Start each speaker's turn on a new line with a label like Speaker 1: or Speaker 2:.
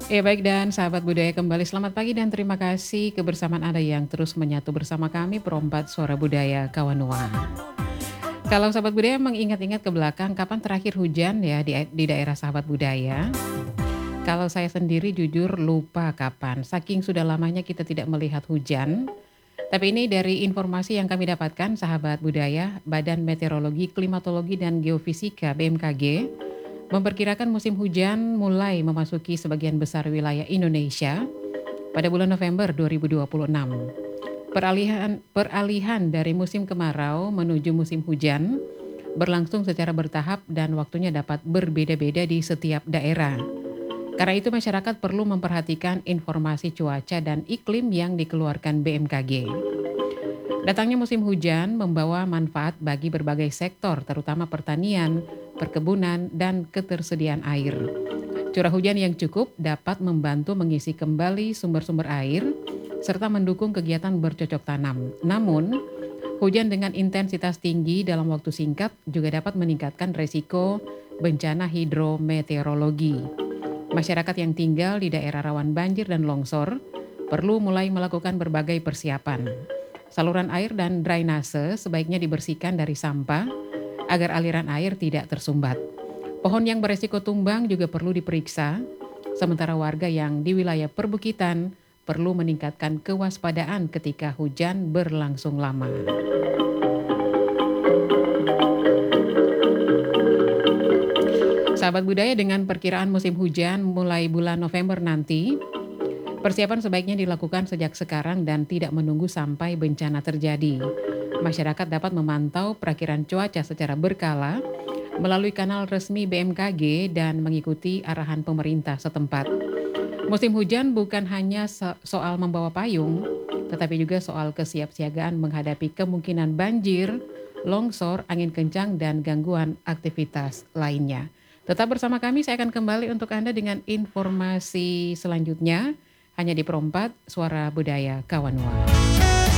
Speaker 1: Ya baik dan sahabat budaya kembali selamat pagi dan terima kasih kebersamaan Anda yang terus menyatu bersama kami Perompak Suara Budaya Kawanua. Kalau sahabat budaya mengingat-ingat ke belakang kapan terakhir hujan ya di daerah sahabat budaya? Kalau saya sendiri jujur lupa kapan, saking sudah lamanya kita tidak melihat hujan. Tapi ini dari informasi yang kami dapatkan sahabat budaya, Badan Meteorologi, Klimatologi dan Geofisika BMKG memperkirakan musim hujan mulai memasuki sebagian besar wilayah Indonesia pada bulan November 2026. Peralihan dari musim kemarau menuju musim hujan berlangsung secara bertahap dan waktunya dapat berbeda-beda di setiap daerah. Karena itu masyarakat perlu memperhatikan informasi cuaca dan iklim yang dikeluarkan BMKG. Datangnya musim hujan membawa manfaat bagi berbagai sektor, terutama pertanian, perkebunan, dan ketersediaan air. Curah hujan yang cukup dapat membantu mengisi kembali sumber-sumber air, serta mendukung kegiatan bercocok tanam. Namun, hujan dengan intensitas tinggi dalam waktu singkat juga dapat meningkatkan resiko bencana hidrometeorologi. Masyarakat yang tinggal di daerah rawan banjir dan longsor perlu mulai melakukan berbagai persiapan. Saluran air dan drainase sebaiknya dibersihkan dari sampah agar aliran air tidak tersumbat. Pohon yang beresiko tumbang juga perlu diperiksa, sementara warga yang di wilayah perbukitan perlu meningkatkan kewaspadaan ketika hujan berlangsung lama. Sahabat budaya dengan perkiraan musim hujan mulai bulan November nanti, persiapan sebaiknya dilakukan sejak sekarang dan tidak menunggu sampai bencana terjadi. Masyarakat dapat memantau perakiraan cuaca secara berkala melalui kanal resmi BMKG dan mengikuti arahan pemerintah setempat. Musim hujan bukan hanya soal membawa payung, tetapi juga soal kesiapsiagaan menghadapi kemungkinan banjir, longsor, angin kencang, dan gangguan aktivitas lainnya. Tetap bersama kami, saya akan kembali untuk Anda dengan informasi selanjutnya, hanya di Perompak Suara Budaya Kawanua.